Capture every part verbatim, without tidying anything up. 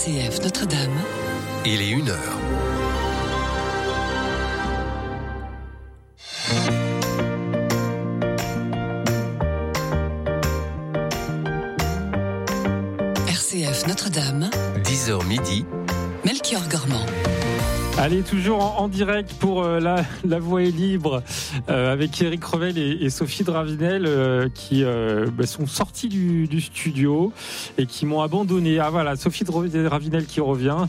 C F Notre-Dame. Il est une heure. R C F Notre-Dame. dix heures midi. Melchior Gormand. Allez, toujours en, en direct pour euh, la, la Voix est libre euh, avec Éric Revel et, et Sophie Dravinel euh, qui euh, bah, sont sortis du, du studio et qui m'ont abandonné. Ah voilà, Sophie Dravinel qui revient.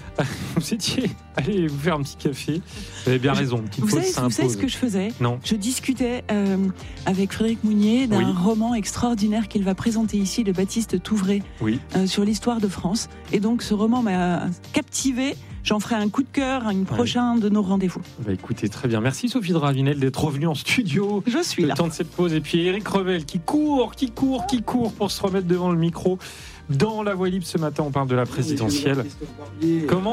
Vous étiez allez vous faire un petit café. Vous avez bien raison. Une petite vous pause savez, s'impose. vous savez ce que je faisais ? Non. Je discutais euh, avec Frédéric Mounier d'un Oui. roman extraordinaire qu'il va présenter ici de Baptiste Touvray Oui. euh, sur l'histoire de France. Et donc ce roman m'a captivé. J'en ferai un coup de cœur à une prochaine ouais. de nos rendez-vous. Bah écoutez, très bien. Merci Sophie Dravinel d'être revenue en studio. Je suis le là. Le temps de cette pause. Et puis Éric Revel qui court, qui court, qui court pour se remettre devant le micro. Dans La Voix libre ce matin, on parle de la présidentielle. Comment ?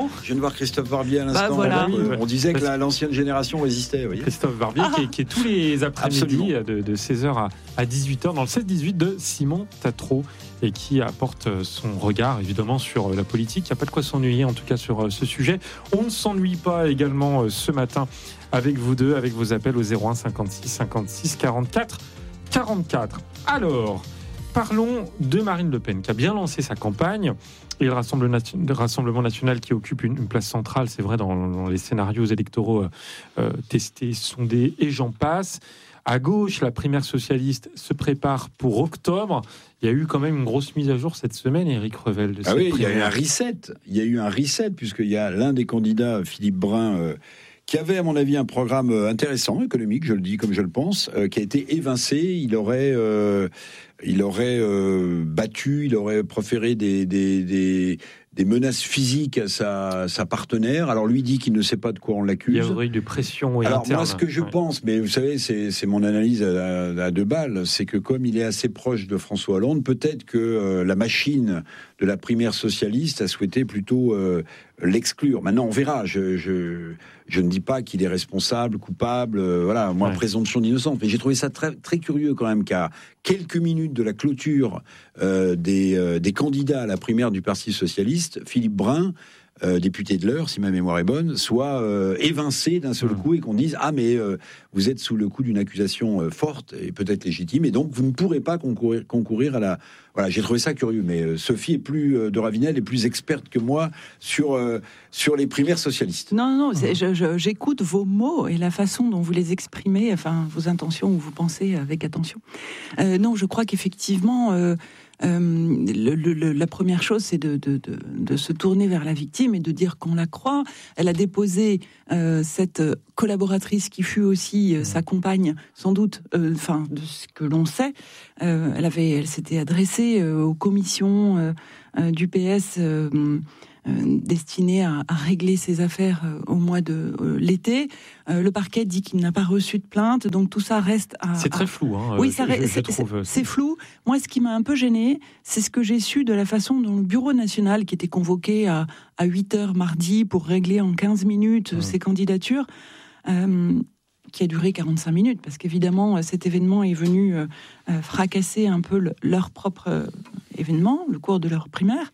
Je viens de voir Christophe Barbier à l'instant. Bah voilà. euh, on disait que la, l'ancienne génération résistait. Vous voyez. Christophe Barbier ah. qui, est, qui est tous les après-midi de, de seize heures à, à dix-huit heures dans le seize dix-huit de Simon Tatro et qui apporte son regard évidemment sur la politique. Il n'y a pas de quoi s'ennuyer en tout cas sur ce sujet. On ne s'ennuie pas également ce matin avec vous deux, avec vos appels au zéro un cinquante-six cinquante-six quarante-quatre quarante-quatre. Alors... Parlons de Marine Le Pen, qui a bien lancé sa campagne, et le Rassemblement national qui occupe une, une place centrale, c'est vrai, dans, dans les scénarios électoraux euh, testés, sondés, et j'en passe. À gauche, la primaire socialiste se prépare pour octobre. Il y a eu quand même une grosse mise à jour cette semaine, Éric Revel. De ah oui, primaire. Il y a eu un reset. Il y a eu un reset, puisqu'il y a l'un des candidats, Philippe Brun, euh, qui avait, à mon avis, un programme intéressant, économique, je le dis comme je le pense, euh, qui a été évincé. Il aurait... Euh, Il aurait euh, battu, il aurait proféré des, des, des, des menaces physiques à sa, sa partenaire. Alors lui dit qu'il ne sait pas de quoi on l'accuse. Il y aurait eu de pression et Alors interne. moi, ce que je ouais. pense, mais vous savez, c'est, c'est mon analyse à, à deux balles, c'est que comme il est assez proche de François Hollande, peut-être que euh, la machine de la primaire socialiste a souhaité plutôt euh, l'exclure. Maintenant, on verra. Je, je, je ne dis pas qu'il est responsable, coupable. Euh, voilà, moi, ouais. présomption d'innocence. Mais j'ai trouvé ça très, très curieux quand même qu'à quelques minutes de la clôture euh, des, euh, des candidats à la primaire du Parti socialiste, Philippe Brun, euh, député de l'Eure, si ma mémoire est bonne, soit euh, évincé d'un seul mmh. coup et qu'on dise « Ah, mais euh, vous êtes sous le coup d'une accusation euh, forte et peut-être légitime, et donc vous ne pourrez pas concourir, concourir à la... » Voilà, j'ai trouvé ça curieux, mais euh, Sophie est plus, euh, de Ravinel est plus experte que moi sur, euh, sur les primaires socialistes. Non, non, c'est, je, je, j'écoute vos mots et la façon dont vous les exprimez, enfin, vos intentions ou vous pensez avec attention. Euh, non, je crois qu'effectivement... Euh, Euh, le, le, la première chose, c'est de, de, de, de se tourner vers la victime et de dire qu'on la croit. Elle a déposé euh, cette collaboratrice qui fut aussi euh, sa compagne, sans doute, enfin, euh, de ce que l'on sait. Euh, elle avait, elle s'était adressée euh, aux commissions euh, euh, du P S euh, euh, destinées à, à régler ses affaires euh, au mois de euh, l'été. Euh, le parquet dit qu'il n'a pas reçu de plainte, donc tout ça reste à... C'est très à... flou, hein, oui, je, ça reste, je, je c'est, trouve. C'est, c'est flou. Moi, ce qui m'a un peu gênée, c'est ce que j'ai su de la façon dont le Bureau national, qui était convoqué à, à huit heures mardi pour régler en quinze minutes mmh. ces candidatures, euh, qui a duré quarante-cinq minutes, parce qu'évidemment, cet événement est venu euh, fracasser un peu le, leur propre euh, événement, le cours de leur primaire.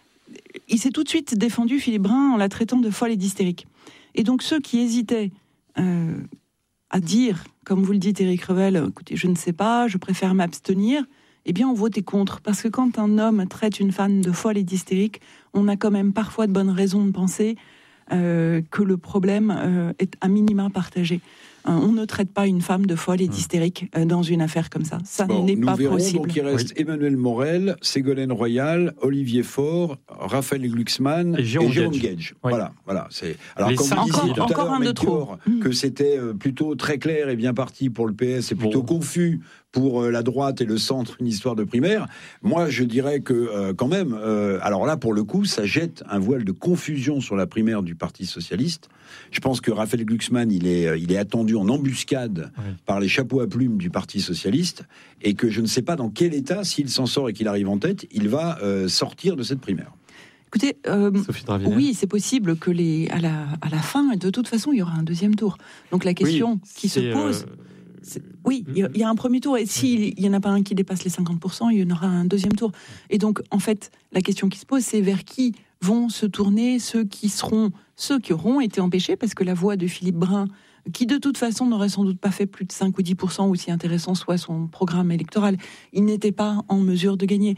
Il s'est tout de suite défendu, Philippe Brun, en la traitant de folle et d'hystérique. Et donc, ceux qui hésitaient euh, à dire, comme vous le dites, Éric Revel, écoutez, je ne sais pas, je préfère m'abstenir, eh bien, on votait contre. Parce que quand un homme traite une femme de folle et d'hystérique, on a quand même parfois de bonnes raisons de penser euh, que le problème euh, est à minima partagé. On ne traite pas une femme de folle et d'hystérique dans une affaire comme ça. Ça bon, n'est pas verrons, possible. Donc il reste oui. Emmanuel Morel, Ségolène Royal, Olivier Faure, Raphaël Glucksmann et Jérôme, et Jérôme Gage. Gage. Oui. Voilà, voilà. C'est... Alors, comme vous disiez tout encore à l'heure, un de trop. que c'était plutôt très clair et bien parti pour le P S et plutôt bon. confus pour la droite et le centre, une histoire de primaire. Moi, je dirais que euh, quand même, euh, alors là, pour le coup, ça jette un voile de confusion sur la primaire du Parti socialiste. Je pense que Raphaël Glucksmann, il est, il est attendu en embuscade oui. par les chapeaux à plumes du Parti socialiste, et que je ne sais pas dans quel état, s'il s'en sort et qu'il arrive en tête, il va euh, sortir de cette primaire. Écoutez, euh, oui, c'est possible que les, à la, à la fin, de toute façon, il y aura un deuxième tour. Donc la question oui, qui se pose... Euh... C'est, oui, il y a un premier tour, et s'il n'y en a pas un qui dépasse les cinquante pour cent, il y en aura un deuxième tour. Et donc, en fait, la question qui se pose, c'est vers qui vont se tourner, ceux qui seront, ceux qui auront été empêchés, parce que la voix de Philippe Brun, qui de toute façon n'aurait sans doute pas fait plus de cinq ou dix pour cent, aussi intéressant soit son programme électoral, il n'était pas en mesure de gagner.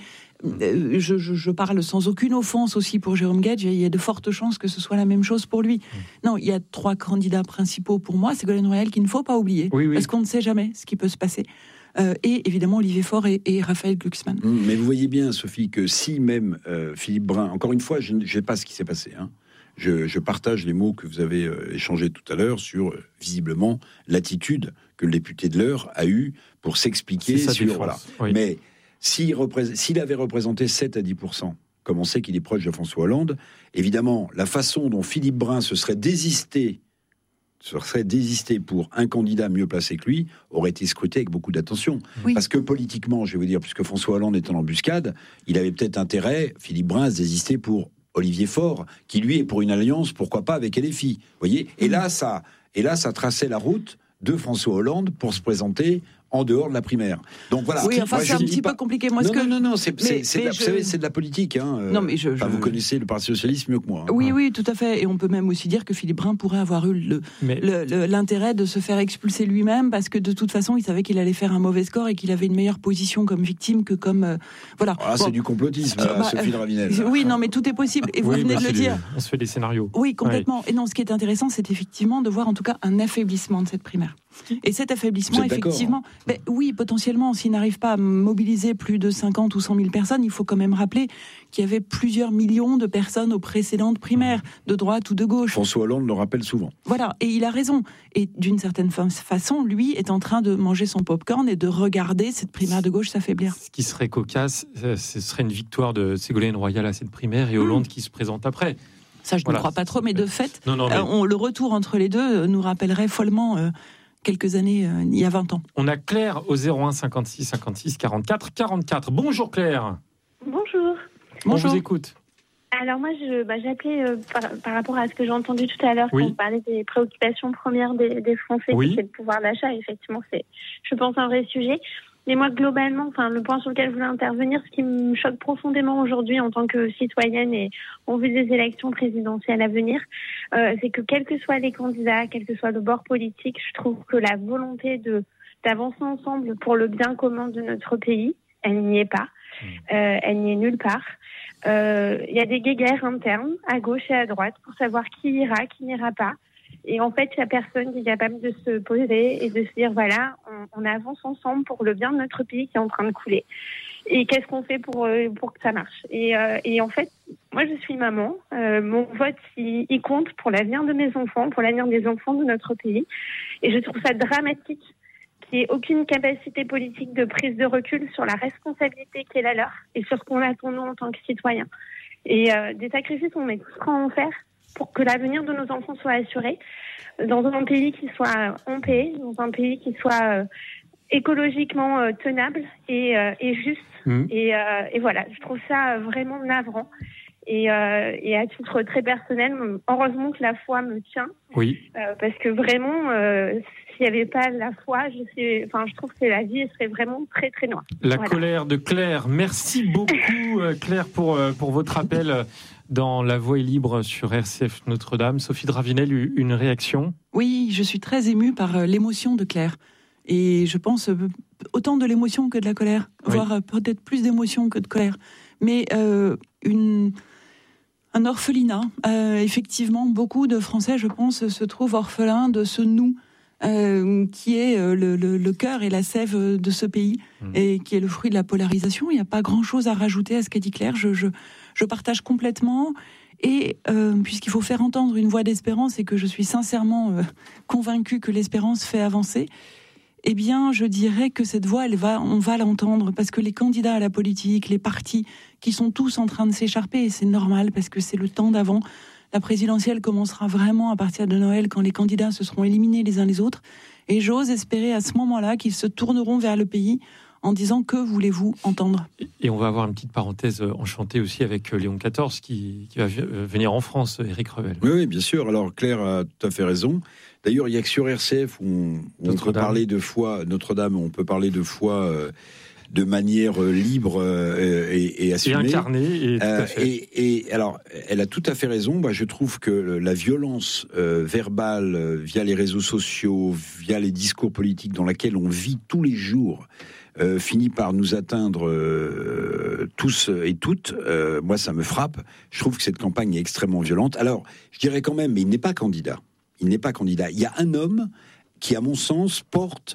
Je, je, je parle sans aucune offense aussi pour Jérôme Guedj, il y a de fortes chances que ce soit la même chose pour lui. Non, il y a trois candidats principaux pour moi, Ségolène Royal qu'il ne faut pas oublier, oui, oui. parce qu'on ne sait jamais ce qui peut se passer. Euh, et évidemment Olivier Faure et, et Raphaël Glucksmann. Mais vous voyez bien, Sophie, que si même euh, Philippe Brun, encore une fois, je ne sais pas ce qui s'est passé, hein. Je, je partage les mots que vous avez euh, échangés tout à l'heure sur, euh, visiblement, l'attitude que le député de l'Eure a eue pour s'expliquer sur... Voilà. Oui. Mais s'il, représente, s'il avait représenté sept à dix pour cent, comme on sait qu'il est proche de François Hollande, évidemment, la façon dont Philippe Brun se serait désisté, se serait désisté pour un candidat mieux placé que lui, aurait été scruté avec beaucoup d'attention. Oui. Parce que politiquement, je vais vous dire, puisque François Hollande est en embuscade, il avait peut-être intérêt, Philippe Brun, à se désister pour Olivier Faure, qui lui est pour une alliance, pourquoi pas, avec L F I. Vous voyez ? Et là, ça, et là, ça traçait la route de François Hollande pour se présenter en dehors de la primaire. Donc voilà. Oui, enfin, moi, c'est un petit pas... peu compliqué. Moi, non, ce que... non, non, non, c'est, mais, c'est, c'est, mais de la, je... vous savez, c'est de la politique. Hein. Non, mais je, enfin, je... Vous connaissez le Parti Socialiste mieux que moi. Hein. Oui, oui, tout à fait. Et on peut même aussi dire que Philippe Brun pourrait avoir eu le, mais... le, le, l'intérêt de se faire expulser lui-même, parce que de toute façon, il savait qu'il allait faire un mauvais score et qu'il avait une meilleure position comme victime que comme... Euh, voilà. Ah, bon. C'est du complotisme, euh, bah, Sophie de Ravinel. Euh, oui, non, mais tout est possible. Et vous oui, venez bah, de le des... dire. On se fait des scénarios. Oui, complètement. Ouais. Et non, ce qui est intéressant, c'est effectivement de voir en tout cas un affaiblissement de cette primaire. Et cet affaiblissement, effectivement, ben, oui, potentiellement, s'il n'arrive pas à mobiliser plus de cinquante ou cent mille personnes, il faut quand même rappeler qu'il y avait plusieurs millions de personnes aux précédentes primaires, de droite ou de gauche. François Hollande le rappelle souvent. Voilà, et il a raison. Et d'une certaine façon, lui est en train de manger son popcorn et de regarder cette primaire de gauche s'affaiblir. Ce qui serait cocasse, ce serait une victoire de Ségolène Royal à cette primaire et Hollande mmh. qui se présente après. Ça, je voilà. ne crois pas trop, mais de fait, non, non, mais... Euh, on, le retour entre les deux nous rappellerait follement... Euh, quelques années, euh, il y a vingt ans. On a Claire au zéro un cinquante-six cinquante-six quarante-quatre quarante-quatre. Bonjour Claire. Bonjour. On Bonjour. vous écoute. Alors moi, je, bah, j'appelais euh, par, par rapport à ce que j'ai entendu tout à l'heure, oui. quand on parlait des préoccupations premières des, des Français, oui. c'est le pouvoir d'achat. Effectivement, c'est, je pense, un vrai sujet. Mais moi, globalement, enfin, le point sur lequel je voulais intervenir, ce qui me choque profondément aujourd'hui en tant que citoyenne et en vue des élections présidentielles à venir, euh, c'est que quels que soient les candidats, quel que soit le bord politique, je trouve que la volonté de d'avancer ensemble pour le bien commun de notre pays, elle n'y est pas. Euh, elle n'y est nulle part. Il euh, y a des guéguerres internes à gauche et à droite pour savoir qui ira, qui n'ira pas. Et en fait, il n'y a personne qui est capable de se poser et de se dire, voilà, on, on avance ensemble pour le bien de notre pays qui est en train de couler. Et qu'est-ce qu'on fait pour, pour que ça marche ? et, euh, et en fait, moi, je suis maman. Euh, mon vote, il, il compte pour l'avenir de mes enfants, pour l'avenir des enfants de notre pays. Et je trouve ça dramatique qu'il n'y ait aucune capacité politique de prise de recul sur la responsabilité qui est la leur et sur ce qu'on attend nous en tant que citoyens. Et euh, des sacrifices, on met tous prêts à en faire pour que l'avenir de nos enfants soit assuré dans un pays qui soit en paix, dans un pays qui soit euh, écologiquement euh, tenable et, euh, et juste. Mmh. Et, euh, et voilà, je trouve ça vraiment navrant. Et, euh, et à titre très personnel, heureusement que la foi me tient. Oui. Euh, parce que vraiment, euh, s'il n'y avait pas la foi, je, sais, enfin, je trouve que la vie serait vraiment très très noire. La voilà. colère de Claire. Merci beaucoup Claire pour, pour votre appel dans La Voix est libre sur R C F Notre-Dame. Sophie de Ravinel, une réaction ? Oui, je suis très émue par l'émotion de Claire. Et je pense autant de l'émotion que de la colère, oui. voire peut-être plus d'émotion que de colère. Mais euh, une... Un orphelinat. Euh, effectivement, beaucoup de Français, je pense, se trouvent orphelins de ce nous euh, qui est euh, le, le, le cœur et la sève de ce pays mmh. et qui est le fruit de la polarisation. Il n'y a pas grand-chose à rajouter à ce qu'a dit Claire. Je, je, je partage complètement. Et euh, puisqu'il faut faire entendre une voix d'espérance et que je suis sincèrement euh, convaincue que l'espérance fait avancer, eh bien, je dirais que cette voix, elle va, on va l'entendre parce que les candidats à la politique, les partis qui sont tous en train de s'écharper, et c'est normal parce que c'est le temps d'avant. La présidentielle commencera vraiment à partir de Noël quand les candidats se seront éliminés les uns les autres. Et j'ose espérer à ce moment-là qu'ils se tourneront vers le pays en disant que voulez-vous entendre. Et on va avoir une petite parenthèse enchantée aussi avec Léon quatorze qui, qui va venir en France, Éric Revel. Oui, oui, bien sûr. Alors Claire a tout à fait raison. D'ailleurs, il n'y a que sur R C F où on, on peut parler de foi, Notre-Dame, on peut parler de foi euh, de manière libre euh, et, et assumée. Et incarnée. Et, tout à fait. Euh, et, et alors, elle a tout à fait raison. Moi, je trouve que la violence euh, verbale euh, via les réseaux sociaux, via les discours politiques dans laquelle on vit tous les jours, euh, finit par nous atteindre euh, tous et toutes. Euh, moi, ça me frappe. Je trouve que cette campagne est extrêmement violente. Alors, je dirais quand même, mais il n'est pas candidat. Il n'est pas candidat. Il y a un homme qui, à mon sens, porte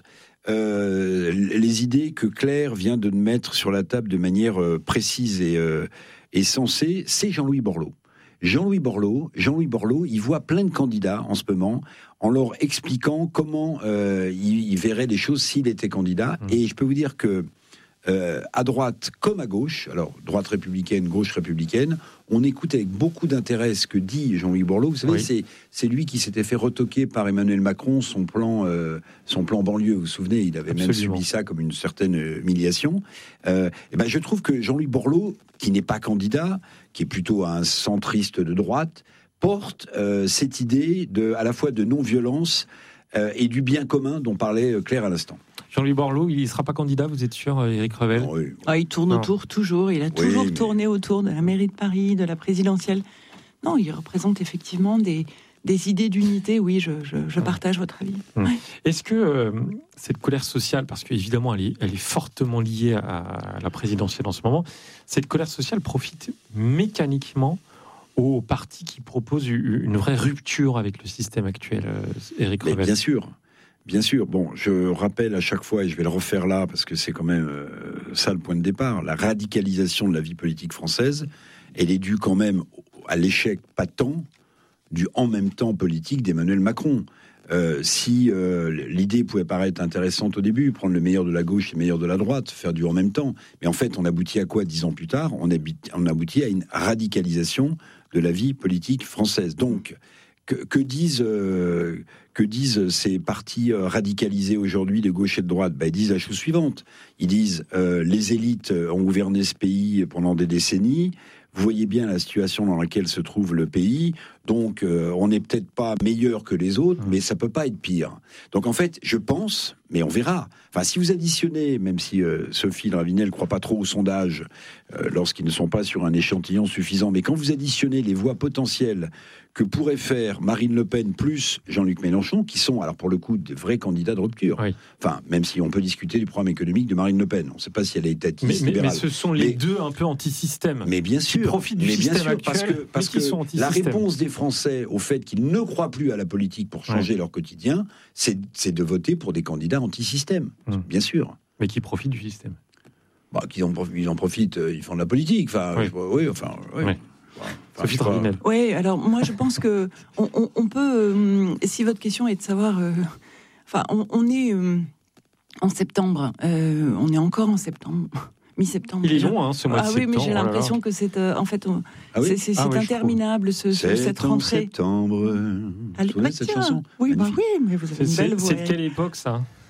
euh, les idées que Claire vient de mettre sur la table de manière euh, précise et, euh, et sensée. C'est Jean-Louis Borloo. Jean-Louis Borloo, Jean-Louis Borloo, il voit plein de candidats en ce moment en leur expliquant comment euh, il, il verrait les choses s'il était candidat. Mmh. Et je peux vous dire que euh, à droite comme à gauche, alors droite républicaine, gauche républicaine, on écoute avec beaucoup d'intérêt ce que dit Jean-Louis Borloo. Vous savez, oui. c'est, c'est lui qui s'était fait retoquer par Emmanuel Macron son plan, euh, son plan banlieue. Vous vous souvenez, il avait Absolument. même subi ça comme une certaine humiliation. Euh, et ben, je trouve que Jean-Louis Borloo, qui n'est pas candidat, qui est plutôt un centriste de droite, porte euh, cette idée de, à la fois de non-violence euh, et du bien commun dont parlait Claire à l'instant. Jean-Louis Borloo, il ne sera pas candidat, vous êtes sûr, Éric Revel? Non, oui. ah, Il tourne non. autour, toujours. Il a toujours oui, mais... tourné autour de la mairie de Paris, de la présidentielle. Non, il représente effectivement des, des idées d'unité. Oui, je, je, je partage votre avis. Hum. Ouais. Est-ce que euh, cette colère sociale, parce qu'évidemment, elle est, elle est fortement liée à la présidentielle en ce moment, cette colère sociale profite mécaniquement aux partis qui proposent une vraie rupture avec le système actuel, Éric Revel? Bien sûr. Bien sûr, bon, je rappelle à chaque fois, et je vais le refaire là, parce que c'est quand même euh, ça le point de départ, la radicalisation de la vie politique française, elle est due quand même à l'échec patent du en même temps politique d'Emmanuel Macron. Euh, si euh, l'idée pouvait paraître intéressante au début, prendre le meilleur de la gauche et le meilleur de la droite, faire du en même temps, mais en fait, on aboutit à quoi dix ans plus tard? On, habite, on aboutit à une radicalisation de la vie politique française. Donc, Que, que disent euh, que disent ces partis euh, radicalisés aujourd'hui de gauche et de droite? Ben, ils disent la chose suivante. Ils disent euh, les élites ont gouverné ce pays pendant des décennies. Vous voyez bien la situation dans laquelle se trouve le pays. Donc, euh, on n'est peut-être pas meilleur que les autres, mais ça peut pas être pire. Donc, en fait, je pense, mais on verra. Enfin, si vous additionnez, même si euh, Sophie Dravinel ne croit pas trop aux sondages euh, lorsqu'ils ne sont pas sur un échantillon suffisant, mais quand vous additionnez les voix potentielles que pourrait faire Marine Le Pen plus Jean-Luc Mélenchon, qui sont, alors pour le coup, des vrais candidats de rupture. Oui. Enfin, même si on peut discuter du programme économique de Marine Le Pen. On ne sait pas si elle est étatiste, mais, mais, libérale. Mais ce sont les mais, deux un peu anti-système. Mais bien sûr. Qui profitent du mais système bien sûr, actuel, parce que, parce que sont la réponse des Français au fait qu'ils ne croient plus à la politique pour changer ouais. leur quotidien, c'est, c'est de voter pour des candidats anti-système. Hum. Bien sûr. Mais qui profitent du système. Bah, qu'ils en, ils en profitent, ils font de la politique. Enfin, oui, oui enfin... Oui. Oui. Sophie Dravinel. Oui, alors moi je pense que on, on, on peut, euh, si votre question est de savoir, euh, enfin on, on est euh, en septembre, euh, on est encore en septembre, mi-septembre. Il est long, hein, ce mois ah de oui, septembre. mais j'ai l'impression que c'est, euh, en fait, on, ah oui c'est, c'est, ah c'est oui, interminable ce, ce, cette rentrée. septembre. Allez, vous bah, cette tiens. chanson Oui, bah oui, mais vous avez c'est, une belle c'est, voix. C'est de quelle époque ça?